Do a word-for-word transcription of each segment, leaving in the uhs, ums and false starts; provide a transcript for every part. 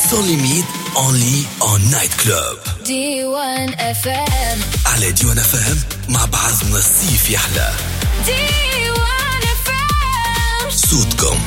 sans limite en lit en night club. دي وان اف ام على دي وان اف ام مع بعضنا الصيف يحلى. دي وان اف ام صوتكم.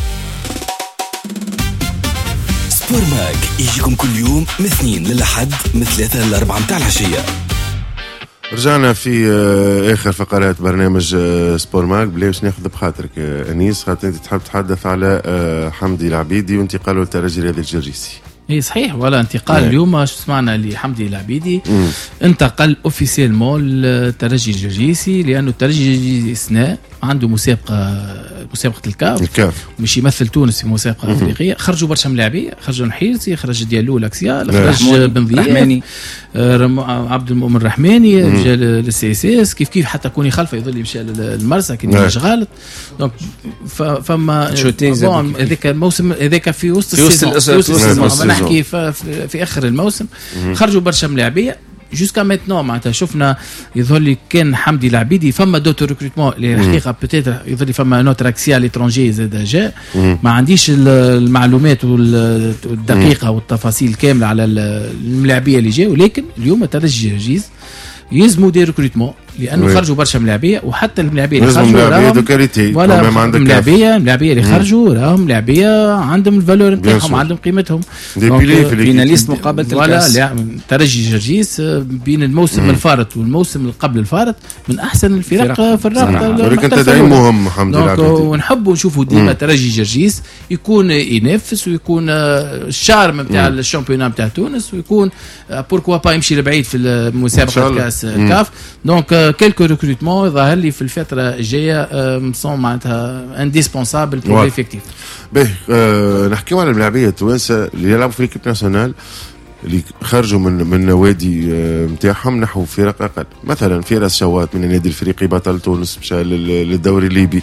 سبور ماك يجيكم كل يوم من اثنين للحد من ثلاثة لأربعة متاع العشية. رجعنا في اخر فقرات برنامج سبور ماك. بلاش ناخذ بخاطرك انيس، خاطر انت تحب تتحدث على حمدي العبيدي وانتقاله للترجي الرياضي الجرجيسي. اي صحيح، ولا انتقال مم. اليوم شو سمعنا لحمدي العبيدي مم. انتقل اوفيسيلمون للترجي الجرجيسي، لانه الترجي الجرجيسي اثناء عنده مسابقه مسابقه الكاف الكاف مش يمثل تونس في مسابقه افريقيه. خرجوا برشا ملاعبيه، خرجوا نحيرسي، خرج ديالو لاكسيال، خرج بن ضياف، عبد المؤمن الرحماني، رجع للسي اس اس، كيف كيف حتى كوني خلفه يظل يمشي للمرسى كي مش غلط. دونك فما بون هذاك الموسم هذاك في وسط السيزون، نحكي في اخر الموسم. خرجوا برشا ملاعبيه جوسكا ميتنو معناتها شفنا يظهر لي كان حمدي العبيدي فما دوتو ريكروتمون اللي الحقيقه بوتيتر يظهر لي فما نوتر اكسيال ليترونجي زاد جاء. ما عنديش المعلومات والدقيقه والتفاصيل كامله على الملاعبيه اللي جاوا، ولكن اليوم الترجي الجرجيس يلزموا دي ريكروتمون لانه خرجوا برشا ملاعبيه، وحتى الملاعبيه اللي خرجوا راهم ولا ملاعبيه ملاعبيه اللي خرجوا راهم ملاعبيه عندهم الفالور نتاعهم، عندهم قيمتهم. فيناليست مقابله ولا لا ترجي جرجيس بين الموسم مم. الفارط والموسم اللي قبل الفارط من احسن الفرق في الرابطه. ولكن تدعيم مهم الحمد لله، ونحبوا نشوفوا ديما ترجي جرجيس يكون ينافس ويكون الشارم نتاع الشامبيونات نتاع تونس، ويكون بوركوا با يمشي لبعيد في مسابقه كاس الكاف. دونك كيلكو ريكروتمون ظهر لي في الفتره الجايه مصون معناتها انديسبونسابل بور ليفيكتيف. باهي أه نحكيو على الملاعبيه التوانسه اللي يلعبوا في ليكيب ناسيونال اللي خرجوا من من النوادي نتاعهم نحو فرق اقل. مثلا فراس شوات من النادي الافريقي بطل تونس مشى للدوري الليبي،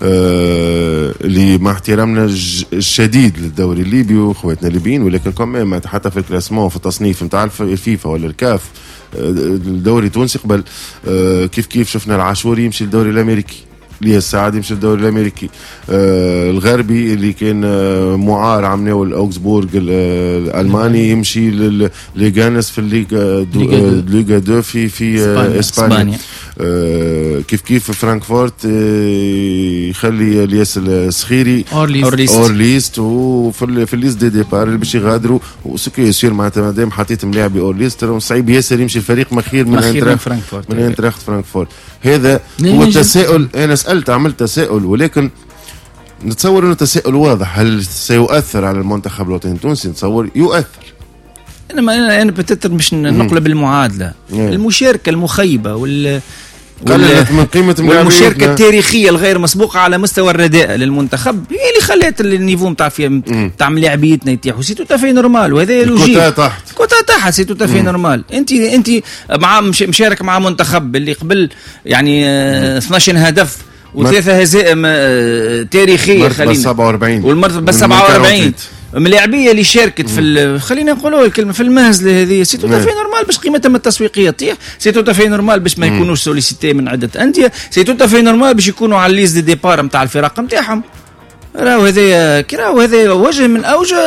أه اللي مع احترامنا الشديد للدوري الليبي واخواتنا الليبيين، ولكن كمان حتى في الكلاسمون في التصنيف نتاع الفيفا ولا الكاف الدوري التونسي قبل أه كيف كيف شفنا العاشوري يمشي للدوري الامريكي، ليه السعد يمشي للدوري الامريكي، أه الغربي اللي كان أه معار عمناه الاوكسبورغ الالماني يمشي للجانس في الليغا ليغا دو في في اسبانيا, إسبانيا. أه كيف كيف فرانكفورت أه يخلي الياس الصخيري اورليست, أورليست وفي في الليست دي ديبار اللي باش يغادروا وسكي يصير معناتها مادام حطيت ملاعبي اورليست صعيب ياسر يمشي الفريق مخير من فرانكفورت من انتراخت فرانكفورت. هذا هو التساؤل. انا سالت عملت تساؤل، ولكن نتصور انه تساؤل واضح. هل سيؤثر على المنتخب الوطني التونسي؟ نتصور يؤثر. انا انا بتتر مش نقلب المعادله المشاركه المخيبه وال قللت من قيمة والمشاركة التاريخية الغير مسبوقة على مستوى الرداء للمنتخب هي اللي خلت النيفو نتاع نتاع ملاعبيتنا يتيحوا. سي تو في نورمال، وهذا لوجيك. كوتا تحت كوتا تحت سي تو في نورمال. انت انت مع مشارك مع منتخب اللي قبل يعني اثناش هدف وثلاثة هزائم تاريخية، خلينا سبعة وأربعين والمرتبة سبعة وأربعين ملاعبيه اللي شاركت في خلينا نقولوا الكلمه في المهزله هذه. سي تو في نورمال باش قيمتها التسويقيه تطيح، سي تو في نورمال باش ما يكونوش سوليسيتي من عده انديه، سي تو في نورمال باش يكونوا على الليست دي ديبار نتاع الفرق نتاعهم. راهو هذا كراو هذا وجه من اوجه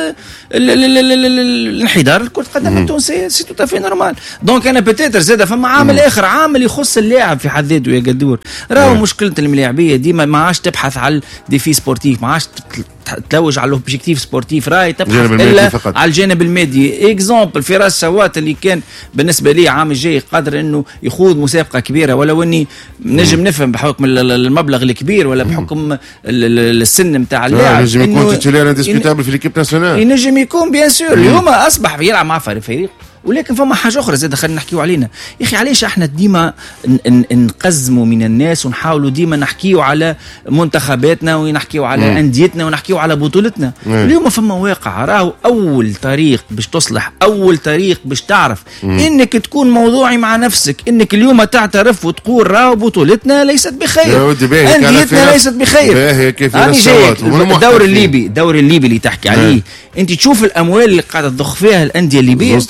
الانحدار كرة القدم التونسية. سي تو في نورمال. دونك انا بتاتر زاده فما عامل اخر، عامل يخص اللاعب في حد ذاته يا قدور. راهو مشكله الملاعبيه ديما ما عادش تبحث على ديفي سبورتيف، ما عادش تلوج على الاوبجيكتيف سبورتيف، راي تبحث الا على الجانب المادي. اكزامبل فراس شوات اللي كان بالنسبه لي عام الجاي قادر انه يخوض مسابقه كبيره، ولو اني نجم نفهم بحكم المبلغ الكبير ولا بحكم السن نتاع اللاعب نجم يكون تيتولير انديسبيتابل في ليكيب ناسيونال، ينجم يكون بيان سور. اليوم اصبح يلعب مع فريق، ولكن فما حاجه اخرى زاد خلينا نحكيو علينا. يا اخي علاش احنا ديما نقزموا من الناس ونحاولوا ديما نحكيو على منتخباتنا ونحكيو على مم. انديتنا ونحكيو على بطولتنا؟ مم. اليوم فما واقع. راهو اول طريق باش تصلح، اول طريق باش تعرف مم. انك تكون موضوعي مع نفسك، انك اليوم تعترف وتقول راهو بطولتنا ليست بخير، انديتنا ليست بخير. انا جاي الدوري الليبي الدوري الليبي اللي تحكي عليه، انت تشوف الاموال اللي قاعده تضخ فيها الانديه الليبيه،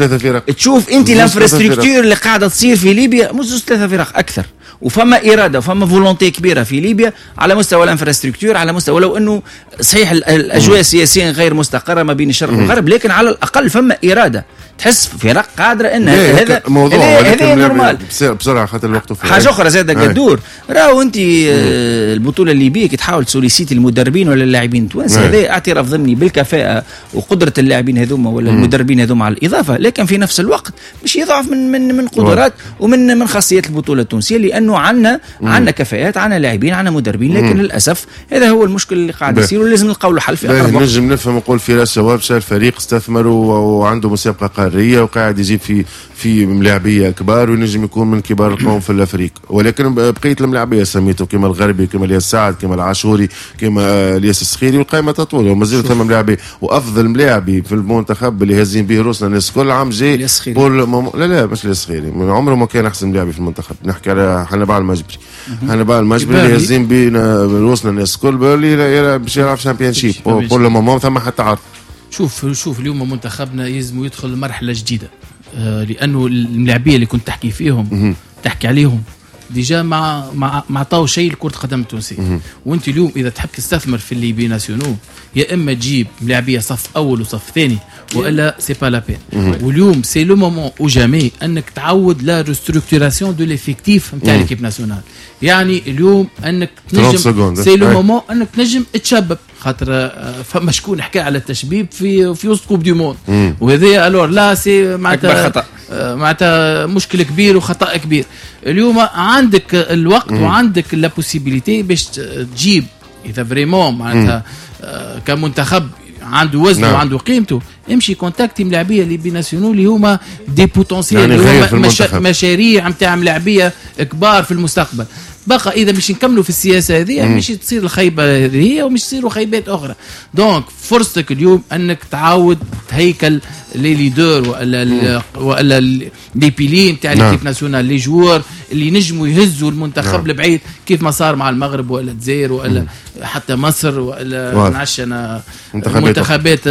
تشوف انت الانفراستركتور اللي قاعده تصير في ليبيا مش زوج ثلاثه فرق اكثر، وفما اراده وفما فولونتي كبيره في ليبيا على مستوى الانفراستركتور، على مستوى لو انه صحيح الاجواء السياسيه غير مستقره ما بين الشرق والغرب، لكن على الاقل فما اراده، تحس فرق قادره ان هذا موضوع هذا نورمال. بسرعه خاطر الوقت في حاجه اخرى زاده قدور، راهو انت البطوله الليبيه كي تحاول تسوليسيتي المدربين ولا اللاعبين التوانسه، هذا اعتراف ضمني بالكفاءه وقدره اللاعبين هذوما ولا المدربين هذوما على الاضافه، لكن في نفس الوقت مش يضعف من من من قدرات ومن من خاصيات البطوله التونسيه، لانه عندنا عندنا كفاءات، عندنا لاعبين، عندنا مدربين، لكن مم. للاسف هذا هو المشكل اللي قاعد يصير ولازم نلقاو له حل في اقرب وقت. نجم نفهم نقول في راس شباب شال فريق استثمر وعنده مسابقه قاريه وقاعد يجيب في في ملاعبيه كبار وينجم يكون من كبار القوم في الافريق، ولكن بقيه الملاعبيه سميته كما الغربي كما الياس سعد كما العاشوري كما الياس الصخيري والقائمه تطول ومازال ثم ملاعبيه، وافضل ملاعبي في المنتخب اللي هازين به روسنا الناس كل عام جاي بول مم... لا لا مش الصخيري، من عمره ما كان احسن ملاعبي في المنتخب، نحكي على حنبال المجبري حنبال المجبري اللي هازين بينا روسنا الناس كل باللي باش يلعب شامبيون شيب كل ما ثم حتى عارف. شوف شوف اليوم منتخبنا يلزم يدخل مرحله جديده، آه لانه الملاعبيه اللي كنت تحكي فيهم تحكي عليهم ديجا مع مع مع عطاو شيء لكره القدم التونسيه، وانت اليوم اذا تحب تستثمر في الليبي ناسيونو يا اما تجيب ملاعبيه صف اول وصف ثاني والا سي با لا بين. واليوم سي لو مومون او جامي انك تعود لا ريستركتوراسيون دو ليفيكتيف نتاع ليكيب ناسيونال، يعني اليوم انك تنجم سي لو مومون انك تنجم تشبب، خاطر فما شكون حكى على التشبيب في في وسط كوب دي موند، وهذا الور لا سي معناتها معناتها مشكل كبير وخطا كبير. اليوم عندك الوقت مم. وعندك لا بوسيبيليتي باش تجيب اذا فريمون معناتها آه كمنتخب عنده وزنه نعم. وعنده قيمته، امشي كونتاكتي ملاعبيه اللي بيناسيونال اللي هما دي بوتونسيال يعني اللي هما مشا... مشاريع نتاع ملاعبيه كبار في المستقبل. بقى اذا مش نكملوا في السياسه هذه مش تصير الخيبه هذه ومش تصيروا خيبات اخرى. دونك فرصتك اليوم انك تعاود تهيكل لي ليدر ولا ولا لي بيلي نتاع ليكيب ناسيونال، لي جوار اللي ينجموا يهزوا المنتخب لبعيد كيف ما صار مع المغرب ولا الجزائر ولا حتى مصر ولا نعشنا المنتخبات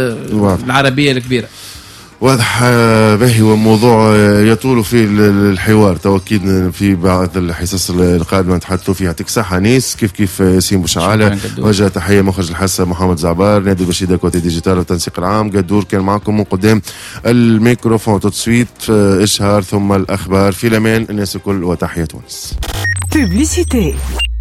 العربيه الكبيره. واضح باهي، وموضوع يطول فيه الحوار توكيد في بعض الحصص القادمه نتحدثوا فيها. يعطيك الصحه نيس، كيف كيف ياسين بوشعاله، وجه تحيه مخرج الحصه محمد زعبار، نادي بشيده كوتي ديجيتال والتنسيق العام قدور كان معكم من قدام الميكروفون. تسويت اشهار ثم الاخبار، في الامان الناس الكل وتحيه تونس. بوبليسيتي.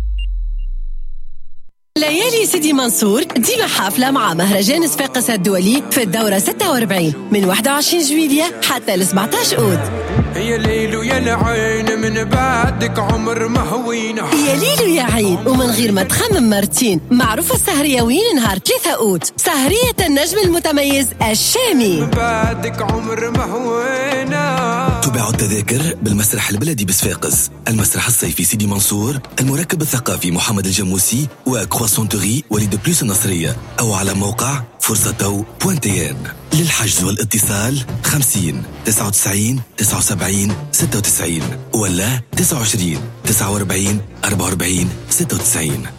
ليالي سيدي منصور ديما حافلة مع مهرجان صفاقس الدولي في الدورة ستة وأربعين من واحد وعشرين جويلية حتى ل سبعطاش أود. يا ليل ويا العين من بعدك عمر ما هوينا، يا ليل ويا عين ومن غير ما تخمم مرتين. معروفة السهرية وين نهار ثلاثة أود، سهرية النجم المتميز الشامي. من بعدك عمر ما هوينا. تباع التذاكر بالمسرح البلدي بصفاقس، المسرح الصيفي سيدي منصور، المركب الثقافي محمد الجموسي وكرواسونتوري وليد بلوس النصرية، أو على موقع فرصة تو بوانتين. للحجز والاتصال خمسين تسعة وتسعين تسعة وسبعين ستة وتسعين ولا تسعة وعشرين تسعة وأربعين أربعة وأربعين ستة وتسعين.